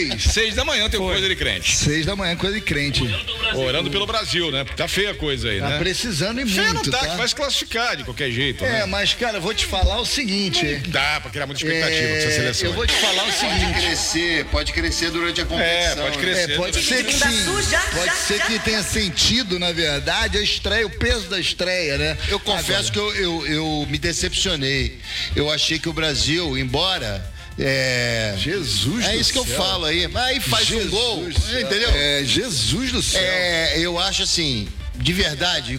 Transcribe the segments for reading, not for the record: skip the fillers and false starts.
6 da manhã tem Coisa de Crente. 6 da manhã, Coisa de Crente. Orando pelo Brasil, né? Porque tá feia a coisa aí, né? Tá precisando e Feia muito, não tá, tá? que vai se classificar de qualquer jeito, né? Mas, cara, eu vou te falar o seguinte. Dá pra criar muita expectativa com essa seleção. Eu vou te falar o seguinte. Pode crescer durante a competição. Pode crescer. Pode ser que sim. Pode ser que tenha sentido, na verdade, a estreia, o peso da estreia, né? Eu confesso que eu me decepcionei. Eu achei que o Brasil, embora... Jesus É isso que eu falo aí. Aí faz um gol, entendeu? Jesus do céu. Eu acho assim, de verdade,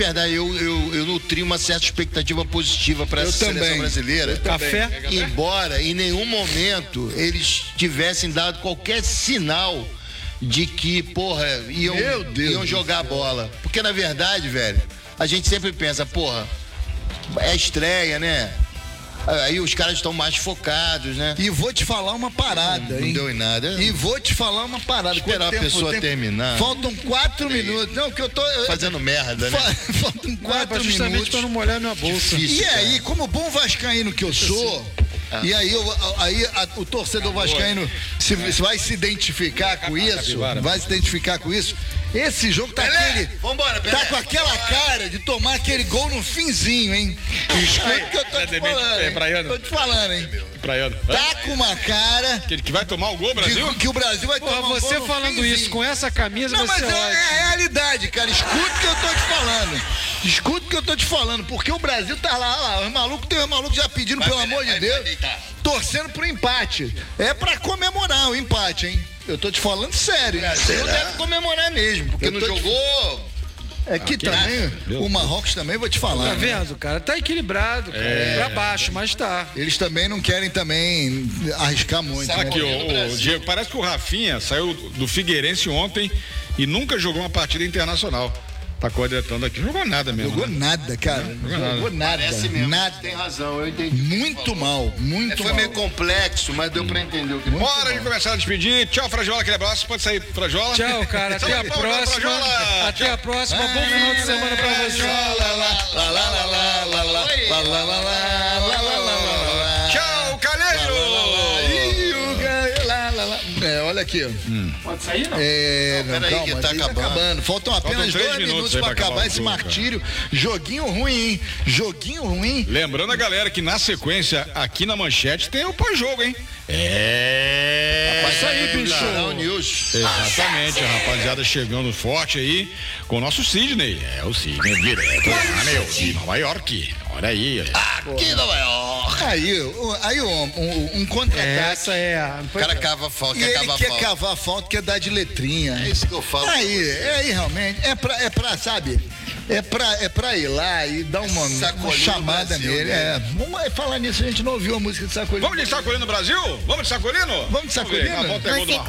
eu nutri uma certa expectativa positiva para essa seleção brasileira. Café? Embora em nenhum momento eles tivessem dado qualquer sinal de que, porra, iam jogar a bola. Porque na verdade, velho, a gente sempre pensa, porra, é estreia, né? Aí os caras estão mais focados, né? E vou te falar uma parada, hein? Não deu em nada. E vou te falar uma parada. Esperar a pessoa terminar. Faltam 4 minutos. Não, que eu tô... Fazendo merda, né? Faltam 4 justamente minutos. pra não molhar minha bolsa. Difícil, E aí, como bom vascaíno que eu sou... E aí, o torcedor vascaíno vai se identificar com isso. Vai se identificar com isso. Esse jogo tá Vambora, tá com aquela cara de tomar aquele gol no finzinho, hein? Escuta o que eu tô te falando. Tô te falando, hein? Tá com uma cara Que vai tomar o gol, Brasil? que o Brasil vai tomar um gol Você no falando finzinho. isso com essa camisa, Não, vai mas ser é ótimo. a realidade, cara. Escuta o que eu tô te falando. Escuta o que eu tô te falando. Porque o Brasil tá lá, os malucos já pedindo, pelo amor de Deus, torcendo pro empate. É pra comemorar o empate, hein? Eu tô te falando sério. Você deve comemorar mesmo, porque não jogou. Também, o Marrocos também, vou te falar. Tá vendo, cara? Tá equilibrado, cara. Pra baixo, mas tá. Eles também não querem também arriscar muito. Sabe né? aqui, o Diego, parece que o Rafinha saiu do Figueirense ontem e nunca jogou uma partida internacional. Tá coadretando aqui, não jogou nada mesmo. Jogou nada, cara. Jogou nada. Parece mesmo. Nada. Tem razão, eu entendi. Muito mal, muito Foi mal. meio complexo, mas deu pra entender o que Hora de começar a despedir. Tchau, Frajola, aquele abraço. Pode sair, Frajola. Tchau, cara. Até a próxima. Frajola. Até a próxima. Bom final de semana pra você. Tchau, Calheiro. Olha aqui. Pode sair, não? Não, peraí, que tá acabando. Faltam apenas 3 2 minutos aí pra pra acabar o esse jogo, martírio. Joguinho ruim, hein? Joguinho ruim. Lembrando a galera que na sequência, aqui na manchete, tem o pós-jogo, hein? Isso aí, bicho. News. Exatamente, a rapaziada chegando forte aí com o nosso Sidney. O Sidney direto lá, de Nova York. Olha aí. Aqui Nova York. Aí um contra-ataque. Essa é a... O cara cava falta, E ele quer cavar falta, quer dar de letrinha. É isso que eu falo. Aí realmente, sabe? É pra ir lá e dar uma chamada Brasil, nele. né? Vamos falar nisso, a gente não ouviu a música de Sacolino. Vamos de Sacolino no Brasil? Vamos de Sacolino? Vamos de Sacolino? Vamos ver, a volta é gol do Marrocos.